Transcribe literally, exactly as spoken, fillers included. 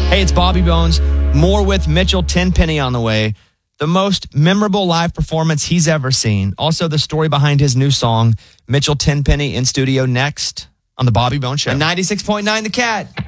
Hey, it's Bobby Bones. More with Mitchell Tenpenny on the way. The most memorable live performance he's ever seen. Also, the story behind his new song, Mitchell Tenpenny in studio next on The Bobby Bones Show. ninety-six point nine The Cat.